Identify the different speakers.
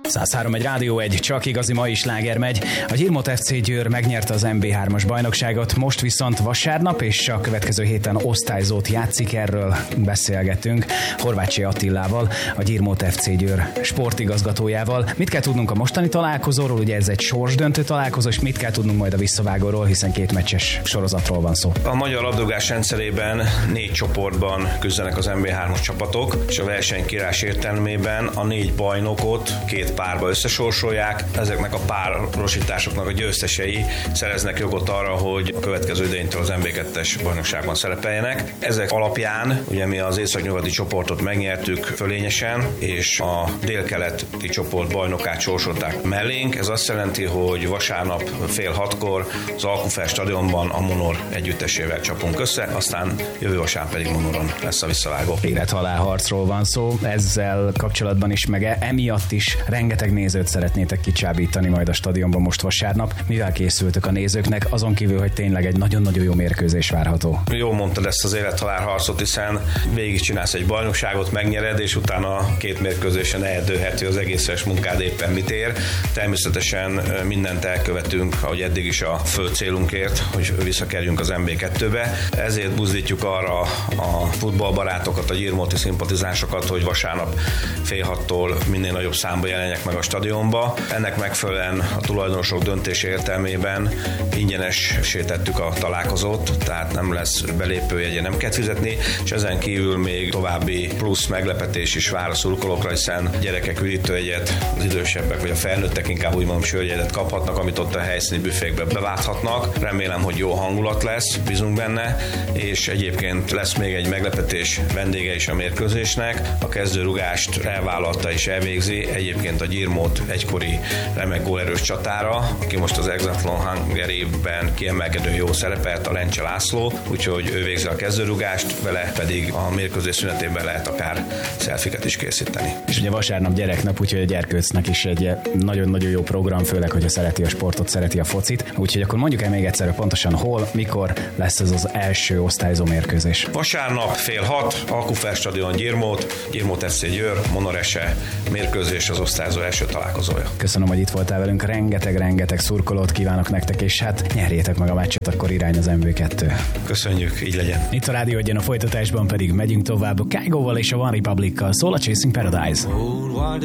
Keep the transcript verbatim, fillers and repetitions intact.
Speaker 1: száz három egy Rádió egy, csak igazi mai sláger megy. A Gyirmót ef cé Győr megnyerte az en bé hármas bajnokságot, most viszont vasárnap és a következő héten osztályzót játszik, erről beszélgetünk Horváthsi Attilával, a Gyirmót ef cé Győr sportigazgatójával. Mit kell tudnunk a mostani találkozóról, ugye ez egy sorsdöntő találkozó, és mit kell tudnunk majd a visszavágóról, hiszen két meccses sorozatról van szó.
Speaker 2: A magyar labdarúgás rendszerében négy csoportban küzdenek az en bé hármas csapatok, és a versenykírás értelmében a négy bajnokot két párba összesorsolják. Ezeknek a párosításoknak a győztesei szereznek jogot arra, hogy a következő idénytől az en bé kettes bajnokságban szerepeljenek. Ezek alapján ugye mi az északnyugati csoportot megnyertük fölényesen, és a délkeleti csoport bajnokát sorsolták mellénk. Ez azt jelenti, hogy vasárnap fél hatkor az Alkufer stadionban a Monor együttesével csapunk össze, aztán jövő vasárnap pedig Monoron lesz a visszavágó.
Speaker 1: Élet-halál harcról van szó, ezzel kapcsolatban is, meg emiatt is rengeteg nézőt szeretnétek kicsábítani majd a stadionban most vasárnap. Mivel készültök a nézőknek, azon kívül, hogy tényleg egy nagyon-nagyon jó mérkőzés várható?
Speaker 2: Jó mondtad ezt az élet-halál harcot, hiszen végig csinálsz egy bajnokságot, megnyered, és utána két mérkőzésen eldőlhető az egészes munkád éppen mit ér. Természetesen mindent elkövetünk, ahogy eddig is a fő célunkért, hogy visszakerüljünk az en bé kettőbe. Ezért buzdítjuk arra a futballbarátokat, a gyirmóti szimpatizánsokat, hogy vasárnap fél hattól minél nagyobb számba jelenjek meg a stadionba. Ennek megfelelően a tulajdonosok döntése értelmében ingyenesé tettük a találkozót, tehát nem lesz belépőjegye, nem kell fizetni, és ezen kívül még további plusz meglepetés is vár a szurkolókra, hiszen gyerekek üdítőjegyet, az idősebbek vagy a felnőttek inkább úgy mondom sörjegyet kaphatnak, amit ott a helyszíni büfékbe beválthatnak. Remélem, hogy jó hangulat lesz, bízunk benne, és egyébként lesz még egy meglepetés vendége is a mérkőzésnek. A kezdőrugást elvállalta és elvégzi egyébként a Gyirmót egykori remek gólerős csatára, aki most az Exathlon Hungary-ben kiemelkedő jó szerepelt, a Lencse László, úgyhogy ő végzi a kezdőrugást, vele pedig a mérkőzés szünetében lehet akár szelfiket is készíteni.
Speaker 1: És ugye vasárnap gyereknap, úgyhogy a gyerkőcnek is egy nagyon-nagyon jó program, főleg, hogyha szereti a sportot, szereti a focit. Úgyhogy akkor mondjuk el még egyszer, pontosan hol, mikor lesz ez az első osztályzó mérkőzés.
Speaker 2: Vasárnap fél hat, Alkufer stadion Gyirmót, Gyirmót ef cé Győr, Monorese mérkőzés az osztályzó első találkozója.
Speaker 1: Köszönöm, hogy itt voltál velünk, rengeteg-rengeteg szurkolót kívánok nektek, és hát nyerjétek meg a meccset, akkor irány az en bé kettő.
Speaker 2: Köszönjük, így legyen.
Speaker 1: Itt a Rádió egyen, a folytatásban pedig megyünk tovább Kygóval és a One Republic-kal, szól a Chasing Paradise.